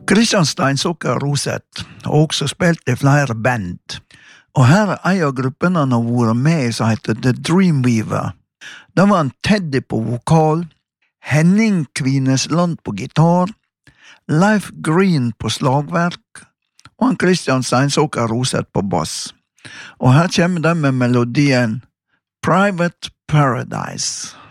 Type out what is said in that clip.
Christian Steinsocker Roseth har også spilt I flere band, og her en av gruppene han har vært med I som heter The Dreamweaver. Da var han Teddy på vokal, Henning Kvinesland på gitar, Leif Green på slagverk, og han Christian Steinsocker Roseth på bass. Og her kommer de med melodien Private Paradise.